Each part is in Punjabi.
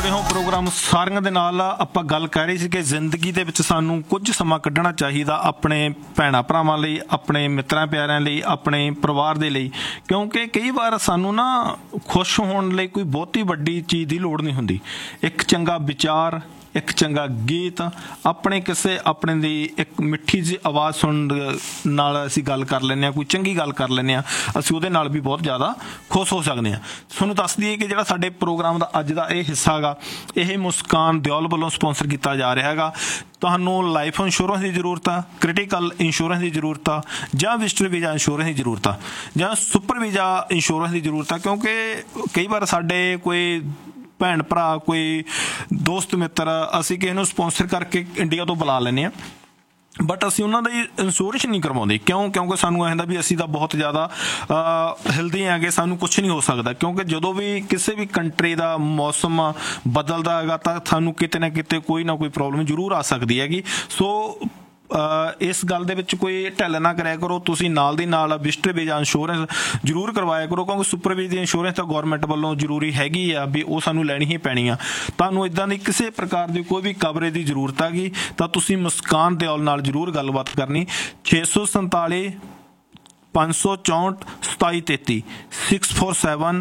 ਰਹੇ ਹੋ ਪ੍ਰੋਗਰਾਮ ਸਾਰਿਆਂ ਦੇ ਨਾਲ। ਆਪਾਂ ਗੱਲ ਕਰ ਰਹੇ ਸੀ ਕਿ ਜ਼ਿੰਦਗੀ ਦੇ ਵਿੱਚ ਸਾਨੂੰ ਕੁਝ ਸਮਾਂ ਕੱਢਣਾ ਚਾਹੀਦਾ ਆਪਣੇ ਭੈਣਾਂ ਭਰਾਵਾਂ ਲਈ, ਆਪਣੇ ਮਿੱਤਰਾਂ ਪਿਆਰਿਆਂ ਲਈ, ਆਪਣੇ ਪਰਿਵਾਰ ਦੇ ਲਈ, ਕਿਉਂਕਿ ਕਈ ਵਾਰ ਸਾਨੂੰ ਨਾ ਖੁਸ਼ ਹੋਣ ਲਈ ਕੋਈ ਬਹੁਤੀ ਵੱਡੀ ਚੀਜ਼ ਦੀ ਲੋੜ ਨਹੀਂ ਹੁੰਦੀ। ਇੱਕ ਚੰਗਾ ਵਿਚਾਰ, ਇੱਕ ਚੰਗਾ ਗੀਤ, ਆਪਣੇ ਕਿਸੇ ਆਪਣੇ ਦੀ ਇੱਕ ਮਿੱਠੀ ਜਿਹੀ ਆਵਾਜ਼ ਸੁਣਨ ਨਾਲ ਅਸੀਂ ਗੱਲ ਕਰ ਲੈਂਦੇ ਹਾਂ, ਕੋਈ ਚੰਗੀ ਗੱਲ ਕਰ ਲੈਂਦੇ ਹਾਂ, ਅਸੀਂ ਉਹਦੇ ਨਾਲ ਵੀ ਬਹੁਤ ਜ਼ਿਆਦਾ ਖੁਸ਼ ਹੋ ਸਕਦੇ ਹਾਂ। ਤੁਹਾਨੂੰ ਦੱਸ ਦਈਏ ਕਿ ਜਿਹੜਾ ਸਾਡੇ ਪ੍ਰੋਗਰਾਮ ਦਾ ਅੱਜ ਦਾ ਇਹ ਹਿੱਸਾ ਹੈਗਾ, ਇਹ ਮੁਸਕਾਨ ਦਿਓਲ ਵੱਲੋਂ ਸਪੋਂਸਰ ਕੀਤਾ ਜਾ ਰਿਹਾ ਹੈਗਾ। ਤੁਹਾਨੂੰ ਲਾਈਫ ਇੰਸ਼ੋਰੈਂਸ ਦੀ ਜ਼ਰੂਰਤ ਆ, ਕ੍ਰਿਟੀਕਲ ਇੰਸ਼ੋਰੈਂਸ ਦੀ ਜ਼ਰੂਰਤ ਆ, ਜਾਂ ਵਿਜ਼ਟਰ ਵੀਜ਼ਾ ਇੰਸ਼ੋਰੈਂਸ ਦੀ ਜ਼ਰੂਰਤ ਆ, ਜਾਂ ਸੁਪਰ ਵੀਜ਼ਾ ਇੰਸ਼ੋਰੈਂਸ ਦੀ ਜ਼ਰੂਰਤ ਆ, ਕਿਉਂਕਿ ਕਈ ਵਾਰ ਸਾਡੇ ਕੋਈ ਭੈਣ ਭਰਾ, ਕੋਈ ਦੋਸਤ ਮਿੱਤਰ, ਅਸੀਂ ਕਿਸੇ ਨੂੰ ਸਪੋਂਸਰ ਕਰਕੇ ਇੰਡੀਆ ਤੋਂ ਬੁਲਾ ਲੈਂਦੇ ਹਾਂ, ਬਟ ਅਸੀਂ ਉਹਨਾਂ ਦੀ ਇੰਸ਼ੋਰੈਂਸ ਨਹੀਂ ਕਰਵਾਉਂਦੇ। ਕਿਉਂਕਿ ਸਾਨੂੰ ਇਹ ਹੁੰਦਾ ਵੀ ਅਸੀਂ ਤਾਂ ਬਹੁਤ ਜ਼ਿਆਦਾ ਹਿਲਦੇ ਹੈਗੇ, ਸਾਨੂੰ ਕੁਛ ਨਹੀਂ ਹੋ ਸਕਦਾ। ਕਿਉਂਕਿ ਜਦੋਂ ਵੀ ਕਿਸੇ ਵੀ ਕੰਟਰੀ ਦਾ ਮੌਸਮ ਬਦਲਦਾ ਹੈਗਾ ਤਾਂ ਸਾਨੂੰ ਕਿਤੇ ਨਾ ਕਿਤੇ ਕੋਈ ਨਾ ਕੋਈ ਪ੍ਰੋਬਲਮ ਜ਼ਰੂਰ ਆ ਸਕਦੀ ਹੈਗੀ। ਸੋ ਇਸ ਗੱਲ ਦੇ ਵਿੱਚ ਕੋਈ ਢਿੱਲ ਨਾ ਕਰਿਆ ਕਰੋ। ਤੁਸੀਂ ਨਾਲ ਦੀ ਨਾਲ ਵਿਜ਼ਟਰ ਵੀਜ਼ਾ ਇੰਸ਼ੋਰੈਂਸ ਜ਼ਰੂਰ ਕਰਵਾਇਆ ਕਰੋ, ਕਿਉਂਕਿ ਸੁਪਰ ਵੀਜ਼ਾ ਦੀ ਇੰਸ਼ੋਰੈਂਸ ਤਾਂ ਗੌਰਮੈਂਟ ਵੱਲੋਂ ਜ਼ਰੂਰੀ ਹੈਗੀ ਆ ਵੀ ਉਹ ਸਾਨੂੰ ਲੈਣੀ ਹੀ ਪੈਣੀ ਆ। ਤੁਹਾਨੂੰ ਇੱਦਾਂ ਦੀ ਕਿਸੇ ਪ੍ਰਕਾਰ ਦੀ ਕੋਈ ਵੀ ਕਵਰੇਜ ਦੀ ਜ਼ਰੂਰਤ ਹੈਗੀ ਤਾਂ ਤੁਸੀਂ ਮੁਸਕਾਨ ਦਿਓਲ ਨਾਲ ਜ਼ਰੂਰ ਗੱਲਬਾਤ ਕਰਨੀ। 647 564 2733 647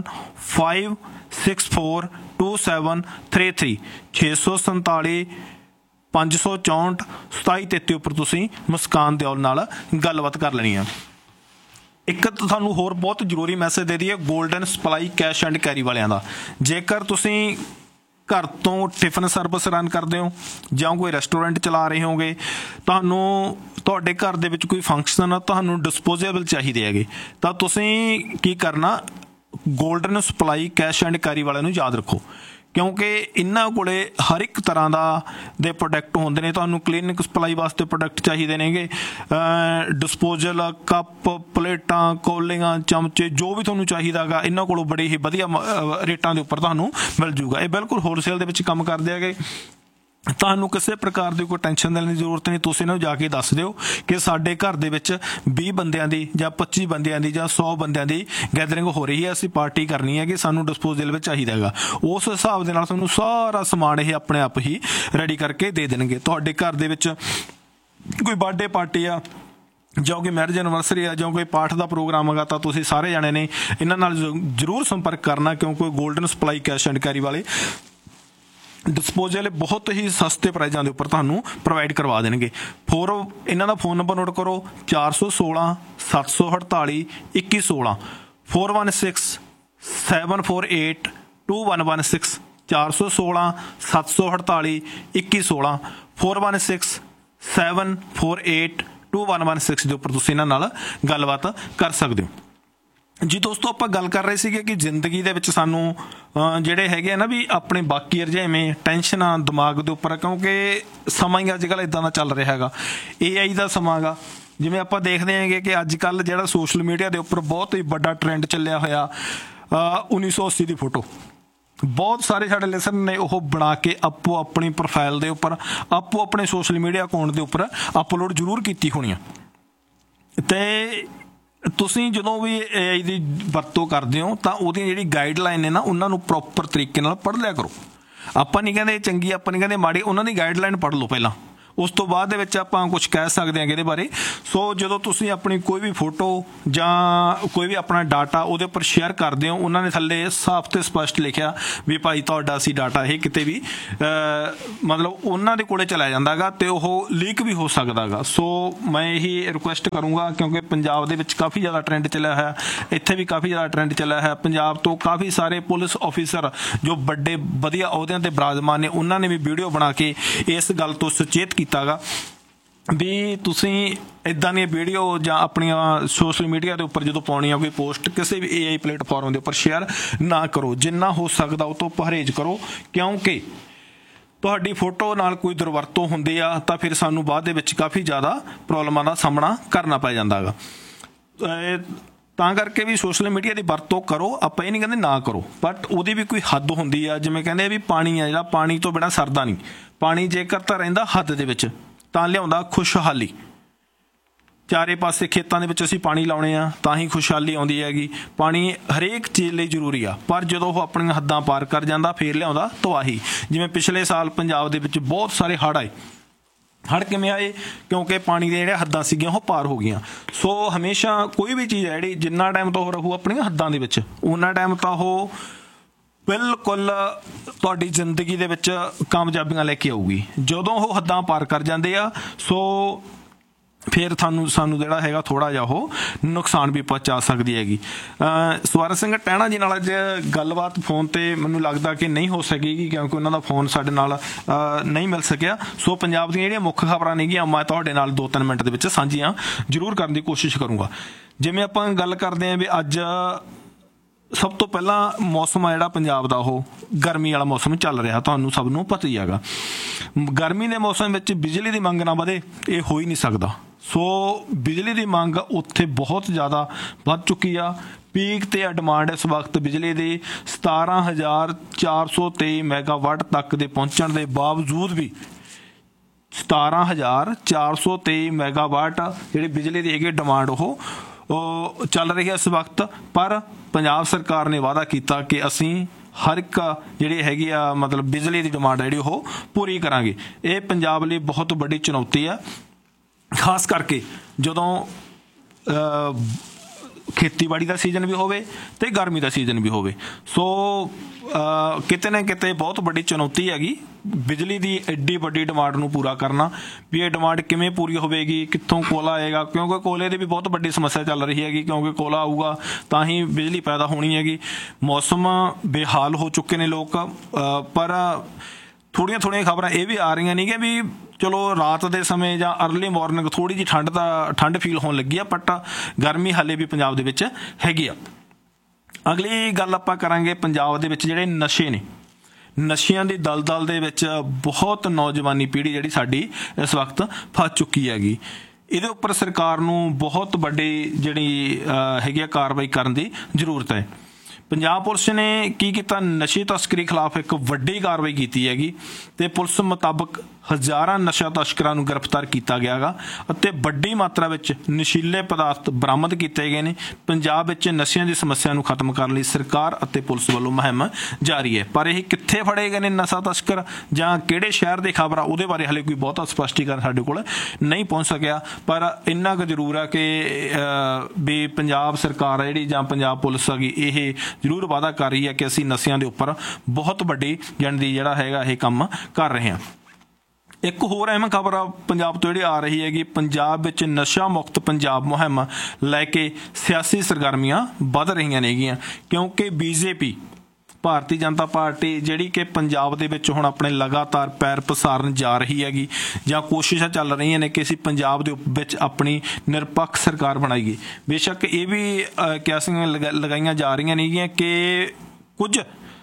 564 2733 647 564 2733 ਉੱਪਰ ਤੁਸੀਂ ਮੁਸਕਾਨ ਦਿਓਲ ਨਾਲ ਗੱਲਬਾਤ ਕਰ ਲੈਣੀ ਆ। ਇੱਕ ਤੁਹਾਨੂੰ ਹੋਰ ਬਹੁਤ ਜ਼ਰੂਰੀ ਮੈਸੇਜ ਦੇ ਦਈਏ golden supply cash and carry ਵਾਲਿਆਂ ਦਾ। ਜੇਕਰ ਤੁਸੀਂ ਘਰ ਤੋਂ ਟਿਫਨ ਸਰਵਿਸ ਰਨ ਕਰਦੇ ਹੋ ਜਾਂ ਕੋਈ ਰੈਸਟੋਰੈਂਟ ਚਲਾ ਰਹੇ ਹੋਗੇ, ਤੁਹਾਨੂੰ ਤੁਹਾਡੇ ਘਰ ਦੇ ਵਿੱਚ ਕੋਈ ਫੰਕਸ਼ਨ ਆ, ਤੁਹਾਨੂੰ ਡਿਸਪੋਜ਼ੇਬਲ ਚਾਹੀਦੇ ਹੈਗੇ, ਤਾਂ ਤੁਸੀਂ ਕੀ ਕਰਨਾ, golden supply cash and carry ਵਾਲਿਆਂ ਨੂੰ ਯਾਦ ਰੱਖੋ, ਕਿਉਂਕਿ ਇਹਨਾਂ ਕੋਲੇ ਹਰ ਇੱਕ ਤਰ੍ਹਾਂ ਦੇ ਪ੍ਰੋਡਕਟ ਹੁੰਦੇ ਨੇ। ਤੁਹਾਨੂੰ ਕਲੀਨਿਕ ਸਪਲਾਈ ਵਾਸਤੇ ਪ੍ਰੋਡਕਟ ਚਾਹੀਦੇ ਨੇਗੇ, ਡਿਸਪੋਜ਼ਲ ਕੱਪ, ਪਲੇਟਾਂ, ਕੌਲੀਆਂ, ਚਮਚੇ, ਜੋ ਵੀ ਤੁਹਾਨੂੰ ਚਾਹੀਦਾ ਹੈਗਾ ਇਹਨਾਂ ਕੋਲੋਂ ਬੜੇ ਹੀ ਵਧੀਆ ਰੇਟਾਂ ਦੇ ਉੱਪਰ ਤੁਹਾਨੂੰ ਮਿਲ ਜੂਗਾ। ਇਹ ਬਿਲਕੁਲ ਹੋਲਸੇਲ ਦੇ ਵਿੱਚ ਕੰਮ ਕਰਦੇ ਹੈਗੇ। ਤੁਹਾਨੂੰ ਕਿਸੇ ਪ੍ਰਕਾਰ ਦੀ ਕੋਈ ਟੈਨਸ਼ਨ ਲੈਣ ਦੀ ਜ਼ਰੂਰਤ ਨਹੀਂ। ਤੁਸੀਂ ਇਹਨਾਂ ਨੂੰ ਜਾ ਕੇ ਦੱਸ ਦਿਓ ਕਿ ਸਾਡੇ ਘਰ ਦੇ ਵਿੱਚ 20 ਬੰਦਿਆਂ ਦੀ ਜਾਂ 25 ਬੰਦਿਆਂ ਦੀ ਜਾਂ 100 ਬੰਦਿਆਂ ਦੀ ਗੈਦਰਿੰਗ ਹੋ ਰਹੀ ਹੈ, ਅਸੀਂ ਪਾਰਟੀ ਕਰਨੀ ਹੈ, ਕਿ ਸਾਨੂੰ ਡਿਸਪੋਜ਼ਲ ਵਿੱਚ ਚਾਹੀਦਾ ਹੈਗਾ। ਉਸ ਹਿਸਾਬ ਦੇ ਨਾਲ ਤੁਹਾਨੂੰ ਸਾਰਾ ਸਮਾਨ ਇਹ ਆਪਣੇ ਆਪ ਹੀ ਰੈਡੀ ਕਰਕੇ ਦੇ ਦੇਣਗੇ। ਤੁਹਾਡੇ ਘਰ ਦੇ ਵਿੱਚ ਕੋਈ ਬਰਥਡੇ ਪਾਰਟੀ ਆ ਜਾਂ ਕੋਈ ਮੈਰਿਜ ਐਨਵਰਸਰੀ ਆ ਜਾਂ ਕੋਈ ਪਾਠ ਦਾ ਪ੍ਰੋਗਰਾਮ ਹੈਗਾ ਤਾਂ ਤੁਸੀਂ ਸਾਰੇ ਜਾਣੇ ਨੇ ਇਹਨਾਂ ਨਾਲ ਜ਼ਰੂਰ ਸੰਪਰਕ ਕਰਨਾ, ਕਿਉਂਕਿ golden supply cash and carry ਵਾਲੇ ਡਿਸਪੋਜ਼ਲ ਬਹੁਤ ਹੀ ਸਸਤੇ ਪ੍ਰਾਈਜ਼ਾਂ ਦੇ ਉੱਪਰ ਤੁਹਾਨੂੰ ਪ੍ਰੋਵਾਈਡ ਕਰਵਾ ਦੇਣਗੇ। ਇਹਨਾਂ ਦਾ ਫੋਨ ਨੰਬਰ ਨੋਟ ਕਰੋ, 416 748 2116, 416 748 2116, 416 748 2116, 416 748 2116 ਦੇ ਉੱਪਰ ਤੁਸੀਂ ਇਹਨਾਂ ਨਾਲ ਗੱਲਬਾਤ ਕਰ ਸਕਦੇ ਹੋ। ਜੀ ਦੋਸਤੋ, ਆਪਾਂ ਗੱਲ ਕਰ ਰਹੇ ਸੀਗੇ ਕਿ ਜ਼ਿੰਦਗੀ ਦੇ ਵਿੱਚ ਸਾਨੂੰ ਜਿਹੜੇ ਹੈਗੇ ਆ ਨਾ ਵੀ ਆਪਣੇ ਬਾਕੀ ਰੁਝੇਵੇਂ, ਟੈਨਸ਼ਨਾਂ ਦਿਮਾਗ ਦੇ ਉੱਪਰ, ਕਿਉਂਕਿ ਸਮਾਂ ਹੀ ਅੱਜ ਕੱਲ੍ਹ ਇੱਦਾਂ ਦਾ ਚੱਲ ਰਿਹਾ ਹੈਗਾ, AI ਦਾ ਸਮਾਂ ਹੈਗਾ। ਜਿਵੇਂ ਆਪਾਂ ਦੇਖਦੇ ਹੈਗੇ ਕਿ ਅੱਜ ਕੱਲ੍ਹ ਜਿਹੜਾ ਸੋਸ਼ਲ ਮੀਡੀਆ ਦੇ ਉੱਪਰ ਬਹੁਤ ਹੀ ਵੱਡਾ ਟਰੈਂਡ ਚੱਲਿਆ ਹੋਇਆ 1980 ਦੀ ਫੋਟੋ, ਬਹੁਤ ਸਾਰੇ ਸਾਡੇ ਲਿਸਨਰ ਨੇ ਉਹ ਬਣਾ ਕੇ ਆਪੋ ਆਪਣੀ ਪ੍ਰੋਫਾਈਲ ਦੇ ਉੱਪਰ, ਆਪੋ ਆਪਣੇ ਸੋਸ਼ਲ ਮੀਡੀਆ ਅਕਾਊਂਟ ਦੇ ਉੱਪਰ ਅਪਲੋਡ ਜ਼ਰੂਰ ਕੀਤੀ ਹੋਣੀ ਆ। ਅਤੇ ਤੁਸੀਂ ਜਦੋਂ ਵੀ AI ਦੀ ਵਰਤੋਂ ਕਰਦੇ ਹੋ ਤਾਂ ਉਹਦੀਆਂ ਜਿਹੜੀ ਗਾਈਡਲਾਈਨ ਨੇ ਨਾ, ਉਹਨਾਂ ਨੂੰ ਪ੍ਰੋਪਰ ਤਰੀਕੇ ਨਾਲ ਪੜ੍ਹ ਲਿਆ ਕਰੋ। ਆਪਾਂ ਨਹੀਂ ਕਹਿੰਦੇ ਚੰਗੀ, ਆਪਾਂ ਨਹੀਂ ਕਹਿੰਦੇ ਮਾੜੀ, ਉਹਨਾਂ ਦੀ ਗਾਈਡਲਾਈਨ ਪੜ੍ਹ ਲਓ ਪਹਿਲਾਂ, ਉਸ ਤੋਂ ਬਾਅਦ ਦੇ ਵਿੱਚ ਆਪਾਂ ਕੁਛ ਕਹਿ ਸਕਦੇ ਹਾਂ ਇਹਦੇ ਬਾਰੇ। ਸੋ ਜਦੋਂ ਤੁਸੀਂ ਆਪਣੀ ਕੋਈ ਵੀ ਫੋਟੋ ਜਾਂ ਕੋਈ ਵੀ ਆਪਣਾ ਡਾਟਾ ਉਹਦੇ ਉੱਪਰ ਸ਼ੇਅਰ ਕਰਦੇ ਹੋ, ਉਹਨਾਂ ਨੇ ਥੱਲੇ ਸਾਫ਼ ਤੇ ਸਪਸ਼ਟ ਲਿਖਿਆ ਵੀ ਭਾਈ ਤੁਹਾਡਾ ਅਸੀਂ ਡਾਟਾ ਇਹ ਕਿਤੇ ਵੀ ਮਤਲਬ ਉਹਨਾਂ ਦੇ ਕੋਲੇ ਚਲਾ ਜਾਂਦਾ ਹੈਗਾ ਅਤੇ ਉਹ ਲੀਕ ਵੀ ਹੋ ਸਕਦਾ ਹੈਗਾ। ਸੋ ਮੈਂ ਇਹੀ ਰਿਕੁਐਸਟ ਕਰੂੰਗਾ, ਕਿਉਂਕਿ ਪੰਜਾਬ ਦੇ ਵਿੱਚ ਕਾਫੀ ਜ਼ਿਆਦਾ ਟਰੈਂਡ ਚੱਲਿਆ ਹੋਇਆ, ਇੱਥੇ ਵੀ ਕਾਫੀ ਜ਼ਿਆਦਾ ਟਰੈਂਡ ਚੱਲਿਆ ਹੋਇਆ। ਪੰਜਾਬ ਤੋਂ ਕਾਫੀ ਸਾਰੇ ਪੁਲਿਸ ਆਫਿਸਰ ਜੋ ਵੱਡੇ ਵਧੀਆ ਅਹੁਦਿਆਂ 'ਤੇ ਬਿਰਾਜਮਾਨ ਨੇ, ਉਹਨਾਂ ਨੇ ਵੀ ਵੀਡੀਓ ਬਣਾ ਕੇ ਇਸ ਗੱਲ ਤੋਂ ਸੁਚੇਤ ਕੀਤਾ ਗਾ ਵੀ ਤੁਸੀਂ ਇੱਦਾਂ ਦੀਆਂ ਵੀਡੀਓ ਜਾਂ ਆਪਣੀਆਂ ਸੋਸ਼ਲ ਮੀਡੀਆ ਦੇ ਉੱਪਰ ਜਦੋਂ ਪਾਉਣੀ ਆ ਕੋਈ ਪੋਸਟ, ਕਿਸੇ ਵੀ AI ਪਲੇਟਫਾਰਮ ਦੇ ਉੱਪਰ ਸ਼ੇਅਰ ਨਾ ਕਰੋ। ਜਿੰਨਾ ਹੋ ਸਕਦਾ ਉਹ ਤੋਂ ਪਰਹੇਜ਼ ਕਰੋ, ਕਿਉਂਕਿ ਤੁਹਾਡੀ ਫੋਟੋ ਨਾਲ ਕੋਈ ਦੁਰਵਰਤੋਂ ਹੁੰਦੀ ਆ ਤਾਂ ਫਿਰ ਸਾਨੂੰ ਬਾਅਦ ਦੇ ਵਿੱਚ ਕਾਫੀ ਜ਼ਿਆਦਾ ਪ੍ਰੋਬਲਮਾਂ ਦਾ ਸਾਹਮਣਾ ਕਰਨਾ ਪੈ ਜਾਂਦਾ ਹੈਗਾ। ਤਾਂ ਕਰਕੇ ਵੀ ਸੋਸ਼ਲ ਮੀਡੀਆ ਦੀ ਵਰਤੋਂ ਕਰੋ, ਆਪਾਂ ਇਹ ਨਹੀਂ ਕਹਿੰਦੇ ਨਾ ਕਰੋ, ਬਟ ਉਹਦੀ ਵੀ ਕੋਈ ਹੱਦ ਹੁੰਦੀ ਆ। ਜਿਵੇਂ ਕਹਿੰਦੇ ਵੀ ਪਾਣੀ ਆ ਜਿਹੜਾ, ਪਾਣੀ ਤੋਂ ਬਿਨਾਂ ਸਰਦਾ ਨਹੀਂ। ਪਾਣੀ ਜੇਕਰ ਤਾਂ ਰਹਿੰਦਾ ਹੱਦ ਦੇ ਵਿੱਚ ਤਾਂ ਲਿਆਉਂਦਾ ਖੁਸ਼ਹਾਲੀ। ਚਾਰੇ ਪਾਸੇ ਖੇਤਾਂ ਦੇ ਵਿੱਚ ਅਸੀਂ ਪਾਣੀ ਲਾਉਣੇ ਆ ਤਾਂ ਹੀ ਖੁਸ਼ਹਾਲੀ ਆਉਂਦੀ ਹੈਗੀ। ਪਾਣੀ ਹਰੇਕ ਚੀਜ਼ ਲਈ ਜ਼ਰੂਰੀ ਆ, ਪਰ ਜਦੋਂ ਉਹ ਆਪਣੀਆਂ ਹੱਦਾਂ ਪਾਰ ਕਰ ਜਾਂਦਾ ਫਿਰ ਲਿਆਉਂਦਾ ਤਬਾਹੀ। ਜਿਵੇਂ ਪਿਛਲੇ ਸਾਲ ਪੰਜਾਬ ਦੇ ਵਿੱਚ ਬਹੁਤ ਸਾਰੇ ਹੜ੍ਹ ਆਏ। ਹੜ੍ਹ ਕਿਵੇਂ ਆਏ? ਕਿਉਂਕਿ ਪਾਣੀ ਦੀਆਂ ਜਿਹੜੀਆਂ ਹੱਦਾਂ ਸੀਗੀਆਂ ਉਹ ਪਾਰ ਹੋ ਗਈਆਂ। ਸੋ ਹਮੇਸ਼ਾ ਕੋਈ ਵੀ ਚੀਜ਼ ਹੈ ਜਿਹੜੀ ਜਿੰਨਾ ਟਾਈਮ ਤੋਂ ਉਹ ਰਹੂ ਆਪਣੀਆਂ ਹੱਦਾਂ ਦੇ ਵਿੱਚ, ਉਨਾ ਟਾਈਮ ਤਾਂ ਉਹ ਬਿਲਕੁਲ ਤੁਹਾਡੀ ਜ਼ਿੰਦਗੀ ਦੇ ਵਿੱਚ ਕਾਮਯਾਬੀਆਂ ਲੈ ਕੇ ਆਊਗੀ। ਜਦੋਂ ਉਹ ਹੱਦਾਂ ਪਾਰ ਕਰ ਜਾਂਦੇ ਆ ਸੋ ਫਿਰ ਸਾਨੂੰ ਜਿਹੜਾ ਹੈਗਾ ਥੋੜ੍ਹਾ ਜਿਹਾ ਉਹ ਨੁਕਸਾਨ ਵੀ ਪਹੁੰਚਾ ਸਕਦੀ ਹੈਗੀ। ਸਵਰ ਸਿੰਘ ਟਹਿਣਾ ਜੀ ਨਾਲ ਅੱਜ ਗੱਲਬਾਤ ਫੋਨ 'ਤੇ ਮੈਨੂੰ ਲੱਗਦਾ ਕਿ ਨਹੀਂ ਹੋ ਸਕੇਗੀ ਕਿਉਂਕਿ ਉਹਨਾਂ ਦਾ ਫੋਨ ਸਾਡੇ ਨਾਲ ਨਹੀਂ ਮਿਲ ਸਕਿਆ। ਸੋ ਪੰਜਾਬ ਦੀਆਂ ਜਿਹੜੀਆਂ ਮੁੱਖ ਖਬਰਾਂ ਨੇਗੀਆਂ ਮੈਂ ਤੁਹਾਡੇ ਨਾਲ 2-3 ਮਿੰਟ ਦੇ ਵਿੱਚ ਸਾਂਝੀਆਂ ਜ਼ਰੂਰ ਕਰਨ ਦੀ ਕੋਸ਼ਿਸ਼ ਕਰੂੰਗਾ। ਜਿਵੇਂ ਆਪਾਂ ਗੱਲ ਕਰਦੇ ਹਾਂ ਵੀ ਅੱਜ ਸਭ ਤੋਂ ਪਹਿਲਾਂ ਮੌਸਮ ਆ ਜਿਹੜਾ ਪੰਜਾਬ ਦਾ ਉਹ ਗਰਮੀ ਵਾਲਾ ਮੌਸਮ ਚੱਲ ਰਿਹਾ, ਤੁਹਾਨੂੰ ਸਭ ਨੂੰ ਪਤਾ ਹੀ ਹੈਗਾ। ਗਰਮੀ ਦੇ ਮੌਸਮ ਵਿੱਚ ਬਿਜਲੀ ਦੀ ਮੰਗ ਨਾ ਵਧੇ ਇਹ ਹੋ ਹੀ ਨਹੀਂ ਸਕਦਾ। ਸੋ ਬਿਜਲੀ ਦੀ ਮੰਗ ਉੱਥੇ ਬਹੁਤ ਜ਼ਿਆਦਾ ਵੱਧ ਚੁੱਕੀ ਆ। ਪੀਕ 'ਤੇ ਡਿਮਾਂਡ ਇਸ ਵਕਤ ਬਿਜਲੀ ਦੀ 17,423 ਮੈਗਾਵਾਟ ਤੱਕ ਦੇ ਪਹੁੰਚਣ ਦੇ ਬਾਵਜੂਦ ਵੀ 17,423 ਮੈਗਾਵਾਟ ਜਿਹੜੀ ਬਿਜਲੀ ਦੀ ਹੈਗੀ ਡਿਮਾਂਡ ਉਹ ਚੱਲ ਰਹੀ ਹੈ ਇਸ ਵਕਤ। ਪਰ ਪੰਜਾਬ ਸਰਕਾਰ ਨੇ ਵਾਅਦਾ ਕੀਤਾ ਕਿ ਅਸੀਂ ਹਰ ਇੱਕ ਜਿਹੜੀ ਹੈਗੀ ਆ ਮਤਲਬ ਬਿਜਲੀ ਦੀ ਡਿਮਾਂਡ ਜਿਹੜੀ ਉਹ ਪੂਰੀ ਕਰਾਂਗੇ। ਇਹ ਪੰਜਾਬ ਲਈ ਬਹੁਤ ਵੱਡੀ ਚੁਣੌਤੀ ਆ, ਖਾਸ ਕਰਕੇ ਜਦੋਂ ਖੇਤੀਬਾੜੀ ਦਾ ਸੀਜ਼ਨ ਵੀ ਹੋਵੇ ਅਤੇ ਗਰਮੀ ਦਾ ਸੀਜ਼ਨ ਵੀ ਹੋਵੇ। ਸੋ ਕਿਤੇ ਨਾ ਕਿਤੇ ਬਹੁਤ ਵੱਡੀ ਚੁਣੌਤੀ ਹੈਗੀ ਬਿਜਲੀ ਦੀ ਐਡੀ ਵੱਡੀ ਡਿਮਾਂਡ ਨੂੰ ਪੂਰਾ ਕਰਨਾ। ਵੀ ਇਹ ਡਿਮਾਂਡ ਕਿਵੇਂ ਪੂਰੀ ਹੋਵੇਗੀ, ਕਿੱਥੋਂ ਕੋਲਾ ਆਏਗਾ, ਕਿਉਂਕਿ ਕੋਲੇ ਦੀ ਵੀ ਬਹੁਤ ਵੱਡੀ ਸਮੱਸਿਆ ਚੱਲ ਰਹੀ ਹੈਗੀ। ਕਿਉਂਕਿ ਕੋਲਾ ਆਊਗਾ ਤਾਂ ਹੀ ਬਿਜਲੀ ਪੈਦਾ ਹੋਣੀ ਹੈਗੀ। ਮੌਸਮ ਬੇਹਾਲ ਹੋ ਚੁੱਕੇ ਨੇ ਲੋਕ, ਪਰ ਥੋੜ੍ਹੀਆਂ ਖਬਰਾਂ ਇਹ ਵੀ ਆ ਰਹੀਆਂ ਨੇ ਕਿ ਵੀ ਚਲੋ ਰਾਤ ਦੇ ਸਮੇਂ ਜਾਂ ਅਰਲੀ ਮਾਰਨਿੰਗ ਥੋੜ੍ਹੀ ਜਿਹੀ ਠੰਡ ਫੀਲ ਹੋਣ ਲੱਗੀ ਆ, ਬਟ ਗਰਮੀ ਹਾਲੇ ਵੀ ਪੰਜਾਬ ਦੇ ਵਿੱਚ ਹੈਗੀ ਆ। ਅਗਲੀ ਗੱਲ ਆਪਾਂ ਕਰਾਂਗੇ ਪੰਜਾਬ ਦੇ ਵਿੱਚ ਜਿਹੜੇ ਨਸ਼ੇ ਨੇ, ਨਸ਼ਿਆਂ ਦੀ ਦਲਦਲ ਦੇ ਵਿੱਚ ਬਹੁਤ ਨੌਜਵਾਨੀ ਪੀੜ੍ਹੀ ਜਿਹੜੀ ਸਾਡੀ ਇਸ ਵਕਤ ਫਸ ਚੁੱਕੀ ਹੈਗੀ। ਇਹਦੇ ਉੱਪਰ ਸਰਕਾਰ ਨੂੰ ਬਹੁਤ ਵੱਡੀ ਜਿਹੜੀ ਹੈਗੀ ਆ ਕਾਰਵਾਈ ਕਰਨ ਦੀ ਜ਼ਰੂਰਤ ਹੈ। ਪੰਜਾਬ ਪੁਲਿਸ ਨੇ ਕੀ ਕੀਤਾ? ਨਸ਼ੇ ਤਸਕਰੀ ਖਿਲਾਫ ਇੱਕ ਵੱਡੀ ਕਾਰਵਾਈ ਕੀਤੀ ਹੈਗੀ ਅਤੇ ਪੁਲਿਸ ਮੁਤਾਬਕ ਹਜ਼ਾਰਾਂ ਨਸ਼ਾ ਤਸਕਰਾਂ ਨੂੰ ਗ੍ਰਿਫਤਾਰ ਕੀਤਾ ਗਿਆ ਗਾ ਅਤੇ ਵੱਡੀ ਮਾਤਰਾ ਵਿੱਚ ਨਸ਼ੀਲੇ ਪਦਾਰਥ ਬਰਾਮਦ ਕੀਤੇ ਗਏ ਨੇ। ਪੰਜਾਬ ਵਿੱਚ ਨਸ਼ਿਆਂ ਦੀ ਸਮੱਸਿਆ ਨੂੰ ਖਤਮ ਕਰਨ ਲਈ ਸਰਕਾਰ ਅਤੇ ਪੁਲਿਸ ਵੱਲੋਂ ਮੁਹਿੰਮ ਜਾਰੀ ਹੈ। ਪਰ ਇਹ ਕਿੱਥੇ ਫੜੇ ਗਏ ਨੇ ਨਸ਼ਾ ਤਸਕਰ ਜਾਂ ਕਿਹੜੇ ਸ਼ਹਿਰ ਦੀ ਖਬਰ ਆ ਉਹਦੇ ਬਾਰੇ ਹਾਲੇ ਕੋਈ ਬਹੁਤਾ ਸਪਸ਼ਟੀਕਰਨ ਸਾਡੇ ਕੋਲ ਨਹੀਂ ਪਹੁੰਚ ਸਕਿਆ। ਪਰ ਇੰਨਾ ਕੁ ਜ਼ਰੂਰ ਆ ਕਿ ਵੀ ਪੰਜਾਬ ਸਰਕਾਰ ਆ ਜਿਹੜੀ ਜਾਂ ਪੰਜਾਬ ਪੁਲਿਸ ਹੈਗੀ ਇਹ ਜ਼ਰੂਰ ਵਾਅਦਾ ਕਰ ਰਹੀ ਹੈ ਕਿ ਅਸੀਂ ਨਸ਼ਿਆਂ ਦੇ ਉੱਪਰ ਬਹੁਤ ਵੱਡੀ ਗਿਣਤੀ ਜਿਹੜਾ ਹੈਗਾ ਇਹ ਕੰਮ ਕਰ ਰਹੇ ਹਾਂ। ਇੱਕ ਹੋਰ ਅਹਿਮ ਖਬਰ ਆ ਪੰਜਾਬ ਤੋਂ ਜਿਹੜੀ ਆ ਰਹੀ ਹੈਗੀ, ਪੰਜਾਬ ਵਿੱਚ ਨਸ਼ਾ ਮੁਕਤ ਪੰਜਾਬ ਮੁਹਿੰਮ ਲੈ ਕੇ ਸਿਆਸੀ ਸਰਗਰਮੀਆਂ ਵੱਧ ਰਹੀਆਂ ਨੇਗੀਆਂ। ਕਿਉਂਕਿ ਬੀਜੇਪੀ ਭਾਰਤੀ ਜਨਤਾ ਪਾਰਟੀ ਜਿਹੜੀ ਕਿ ਪੰਜਾਬ ਦੇ ਵਿੱਚ ਹੁਣ ਆਪਣੇ ਲਗਾਤਾਰ ਪੈਰ ਪਸਾਰਨ ਜਾ ਰਹੀ ਹੈਗੀ ਜਾਂ ਕੋਸ਼ਿਸ਼ਾਂ ਚੱਲ ਰਹੀਆਂ ਨੇ ਕਿ ਅਸੀਂ ਪੰਜਾਬ ਦੇ ਵਿੱਚ ਆਪਣੀ ਨਿਰਪੱਖ ਸਰਕਾਰ ਬਣਾਈਏ। ਬੇਸ਼ੱਕ ਇਹ ਵੀ ਕਿਆਸੀਆਂ ਲਗਾਈਆਂ ਜਾ ਰਹੀਆਂ ਨੇਗੀਆਂ ਕਿ ਕੁਝ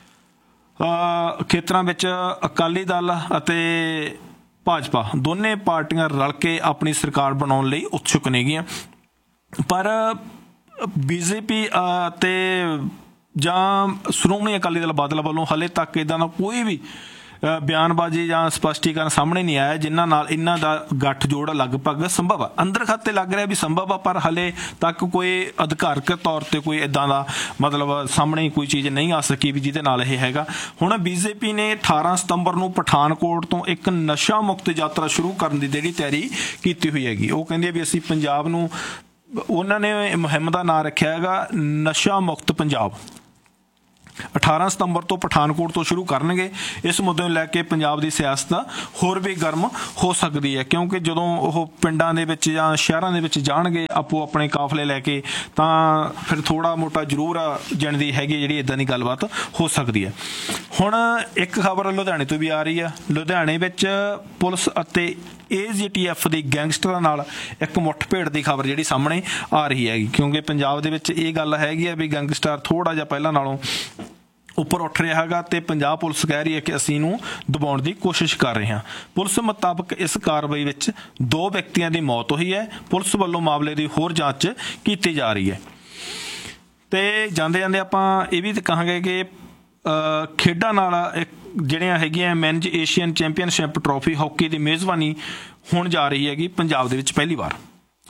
ਖੇਤਰਾਂ ਵਿੱਚ ਅਕਾਲੀ ਦਲ ਅਤੇ ਭਾਜਪਾ ਦੋਨੇ ਪਾਰਟੀਆਂ ਰਲ ਕੇ ਆਪਣੀ ਸਰਕਾਰ ਬਣਾਉਣ ਲਈ ਉਤਸੁਕ ਨੇਗੀਆਂ। ਪਰ ਬੀਜੇਪੀ ਅਤੇ ਜਾਂ ਸ਼੍ਰੋਮਣੀ ਅਕਾਲੀ ਦਲ ਬਾਦਲ ਵੱਲੋਂ ਹਾਲੇ ਤੱਕ ਇੱਦਾਂ ਦਾ ਕੋਈ ਵੀ ਬਿਆਨਬਾਜ਼ੀ ਜਾਂ ਸਪਸ਼ਟੀਕਰਨ ਸਾਹਮਣੇ ਨਹੀਂ ਆਇਆ ਜਿਨ੍ਹਾਂ ਨਾਲ ਇਹਨਾਂ ਦਾ ਗੱਠਜੋੜ ਲਗਭਗ ਸੰਭਵ ਆ। ਅੰਦਰ ਖਾਤੇ ਲੱਗ ਰਿਹਾ ਵੀ ਸੰਭਵ ਆ, ਪਰ ਹਾਲੇ ਤੱਕ ਕੋਈ ਅਧਿਕਾਰਕ ਤੌਰ 'ਤੇ ਕੋਈ ਇੱਦਾਂ ਦਾ ਮਤਲਬ ਸਾਹਮਣੇ ਕੋਈ ਚੀਜ਼ ਨਹੀਂ ਆ ਸਕੀ ਵੀ ਜਿਹਦੇ ਨਾਲ ਇਹ ਹੈਗਾ। ਹੁਣ ਬੀਜੇਪੀ ਨੇ 18 ਸਤੰਬਰ ਨੂੰ ਪਠਾਨਕੋਟ ਤੋਂ ਇੱਕ ਨਸ਼ਾ ਮੁਕਤ ਯਾਤਰਾ ਸ਼ੁਰੂ ਕਰਨ ਦੀ ਜਿਹੜੀ ਤਿਆਰੀ ਕੀਤੀ ਹੋਈ ਹੈਗੀ। ਉਹ ਕਹਿੰਦੇ ਵੀ ਅਸੀਂ ਪੰਜਾਬ ਨੂੰ, ਉਹਨਾਂ ਨੇ ਮੁਹਿੰਮ ਦਾ ਨਾਂ ਰੱਖਿਆ ਹੈਗਾ ਨਸ਼ਾ ਮੁਕਤ ਪੰਜਾਬ। 18 ਸਤੰਬਰ ਤੋਂ ਪਠਾਨਕੋਟ ਤੋਂ ਸ਼ੁਰੂ ਕਰਨਗੇ। ਇਸ ਮੁੱਦੇ ਨੂੰ ਲੈ ਕੇ ਪੰਜਾਬ ਦੀ ਸਿਆਸਤ ਹੋਰ ਵੀ ਗਰਮ ਹੋ ਸਕਦੀ ਹੈ ਕਿਉਂਕਿ ਜਦੋਂ ਉਹ ਪਿੰਡਾਂ ਦੇ ਵਿੱਚ ਜਾਂ ਸ਼ਹਿਰਾਂ ਦੇ ਵਿੱਚ ਜਾਣਗੇ ਆਪੋ ਆਪਣੇ ਕਾਫਲੇ ਲੈ ਕੇ ਤਾਂ ਫਿਰ ਥੋੜ੍ਹਾ ਮੋਟਾ ਜ਼ਰੂਰ ਜਾਣਦੀ ਹੈਗੀ ਜਿਹੜੀ ਇੱਦਾਂ ਦੀ ਗੱਲਬਾਤ ਹੋ ਸਕਦੀ ਹੈ। ਹੁਣ ਇੱਕ ਖਬਰ ਲੁਧਿਆਣੇ ਤੋਂ ਵੀ ਆ ਰਹੀ ਆ। ਲੁਧਿਆਣੇ ਵਿੱਚ ਪੁਲਿਸ ਅਤੇ AGTF ਦੀ ਗੈਂਗਸਟਰਾਂ ਨਾਲ ਇੱਕ ਮੁੱਠਭੇੜ ਦੀ ਖਬਰ ਜਿਹੜੀ ਸਾਹਮਣੇ ਆ ਰਹੀ ਹੈਗੀ ਕਿਉਂਕਿ ਪੰਜਾਬ ਦੇ ਵਿੱਚ ਇਹ ਗੱਲ ਹੈਗੀ ਆ ਵੀ ਗੈਂਗਸਟਰ ਥੋੜ੍ਹਾ ਜਿਹਾ ਪਹਿਲਾਂ ਨਾਲੋਂ ਉੱਪਰ ਉੱਠ ਰਿਹਾ ਹੈਗਾ ਅਤੇ ਪੰਜਾਬ ਪੁਲਿਸ ਕਹਿ ਰਹੀ ਹੈ ਕਿ ਅਸੀਂ ਇਹਨੂੰ ਦਬਾਉਣ ਦੀ ਕੋਸ਼ਿਸ਼ ਕਰ ਰਹੇ ਹਾਂ। ਪੁਲਿਸ ਮੁਤਾਬਕ ਇਸ ਕਾਰਵਾਈ ਵਿੱਚ 2 ਵਿਅਕਤੀਆਂ ਦੀ ਮੌਤ ਹੋਈ ਹੈ। ਪੁਲਿਸ ਵੱਲੋਂ ਮਾਮਲੇ ਦੀ ਹੋਰ ਜਾਂਚ ਕੀਤੀ ਜਾ ਰਹੀ ਹੈ। ਅਤੇ ਜਾਂਦੇ ਆਪਾਂ ਇਹ ਵੀ ਕਹਾਂਗੇ ਕਿ ਖੇਡਾਂ ਨਾਲ ਇੱਕ ਜਿਹੜੀਆਂ ਹੈਗੀਆਂ men's Asian championship trophy hockey ਦੀ ਮੇਜ਼ਬਾਨੀ ਹੋਣ ਜਾ ਰਹੀ ਹੈਗੀ ਪੰਜਾਬ ਦੇ ਵਿੱਚ ਪਹਿਲੀ ਵਾਰ।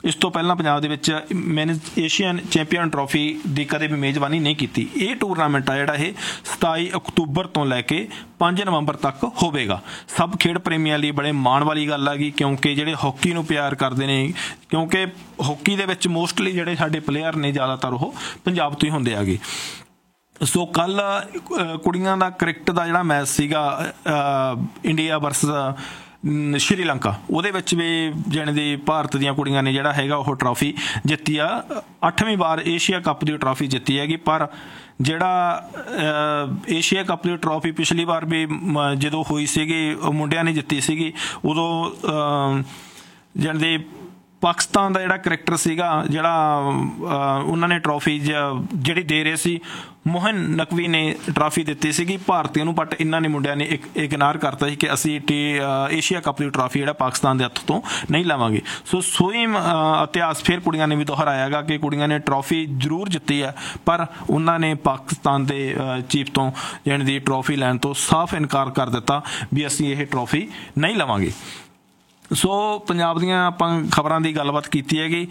ਇਸ ਤੋਂ ਪਹਿਲਾਂ ਪੰਜਾਬ ਦੇ ਵਿੱਚ ਮੈਨੇਜ ਏਸ਼ੀਅਨ ਚੈਂਪੀਅਨ ਟਰੋਫੀ ਦੀ ਕਦੇ ਵੀ ਮੇਜ਼ਬਾਨੀ ਨਹੀਂ ਕੀਤੀ। ਇਹ ਟੂਰਨਾਮੈਂਟ ਆ ਜਿਹੜਾ ਇਹ 27 ਅਕਤੂਬਰ ਤੋਂ ਲੈ ਕੇ 5 ਨਵੰਬਰ ਤੱਕ ਹੋਵੇਗਾ। ਸਭ ਖੇਡ ਪ੍ਰੇਮੀਆਂ ਲਈ ਬੜੇ ਮਾਣ ਵਾਲੀ ਗੱਲ ਹੈਗੀ, ਕਿਉਂਕਿ ਜਿਹੜੇ ਹਾਕੀ ਨੂੰ ਪਿਆਰ ਕਰਦੇ ਨੇ, ਕਿਉਂਕਿ ਹਾਕੀ ਦੇ ਵਿੱਚ ਮੋਸਟਲੀ ਜਿਹੜੇ ਸਾਡੇ ਪਲੇਅਰ ਨੇ ਜ਼ਿਆਦਾਤਰ ਉਹ ਪੰਜਾਬ ਤੋਂ ਹੀ ਹੁੰਦੇ ਹੈਗੇ। ਸੋ ਕੱਲ ਕੁੜੀਆਂ ਦਾ ਕ੍ਰਿਕਟ ਦਾ ਜਿਹੜਾ ਮੈਚ ਸੀਗਾ ਇੰਡੀਆ ਵਰਸਸ ਸ਼੍ਰੀਲੰਕਾ, ਉਹਦੇ ਵਿੱਚ ਵੀ ਜਾਣੀ ਦੀ ਭਾਰਤ ਦੀਆਂ ਕੁੜੀਆਂ ਨੇ ਜਿਹੜਾ ਹੈਗਾ ਉਹ ਟਰਾਫੀ ਜਿੱਤੀ ਆ। 8ਵੀਂ ਵਾਰ ਏਸ਼ੀਆ ਕੱਪ ਦੀ ਟਰਾਫੀ ਜਿੱਤੀ ਹੈਗੀ। ਪਰ ਜਿਹੜਾ ਏਸ਼ੀਆ ਕੱਪ ਦੀ ਟਰਾਫੀ ਪਿਛਲੀ ਵਾਰ ਵੀ ਜਦੋਂ ਹੋਈ ਸੀਗੀ ਮੁੰਡਿਆਂ ਨੇ ਜਿੱਤੀ ਸੀਗੀ, ਉਦੋਂ ਜਾਣੀ ਦੀ ਪਾਕਿਸਤਾਨ ਦਾ ਜਿਹੜਾ ਕ੍ਰਿਕਟਰ ਸੀਗਾ ਜਿਹੜਾ ਉਹਨਾਂ ਨੇ ਟਰਾਫੀ ਜਿਹੜੀ ਦੇ ਰਹੇ ਸੀ, ਮੋਹਨ ਨਕਵੀ ਨੇ ਟਰਾਫੀ ਦਿੱਤੀ ਸੀਗੀ ਭਾਰਤੀਆਂ ਨੂੰ। ਬਟ ਇਹਨਾਂ ਨੇ ਮੁੰਡਿਆਂ ਨੇ ਇਗਨੋਰ ਕਰਤਾ ਸੀ ਕਿ ਅਸੀਂ ਏਸ਼ੀਆ ਕੱਪ ਦੀ ਟਰਾਫੀ ਜਿਹੜਾ ਪਾਕਿਸਤਾਨ ਦੇ ਹੱਥ ਤੋਂ ਨਹੀਂ ਲਵਾਂਗੇ। ਸੋ ਸੇਮ ਇਤਿਹਾਸ ਫਿਰ ਕੁੜੀਆਂ ਨੇ ਵੀ ਦੁਹਰਾਇਆ ਗਾ ਕਿ ਕੁੜੀਆਂ ਨੇ ਟਰਾਫੀ ਜ਼ਰੂਰ ਜਿੱਤੀ ਹੈ, ਪਰ ਉਹਨਾਂ ਨੇ ਪਾਕਿਸਤਾਨ ਦੇ ਚੀਫ ਤੋਂ ਜਾਣੀ ਦੀ ਟਰਾਫੀ ਲੈਣ ਤੋਂ ਸਾਫ਼ ਇਨਕਾਰ ਕਰ ਦਿੱਤਾ ਵੀ ਅਸੀਂ ਇਹ ਟਰਾਫੀ ਨਹੀਂ ਲਵਾਂਗੇ। ਸੋ ਪੰਜਾਬ ਦੀਆਂ ਆਪਾਂ ਖਬਰਾਂ ਦੀ ਗੱਲਬਾਤ ਕੀਤੀ ਹੈਗੀ।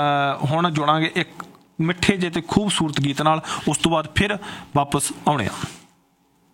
ਹੁਣ ਜੁੜਾਂਗੇ ਇੱਕ ਮਿੱਠੇ ਜਿਹੇ ਤੇ ਖੂਬਸੂਰਤ ਗੀਤ ਨਾਲ, ਉਸ ਤੋਂ ਬਾਅਦ ਫਿਰ ਵਾਪਸ ਆਉਣੇ ਆ।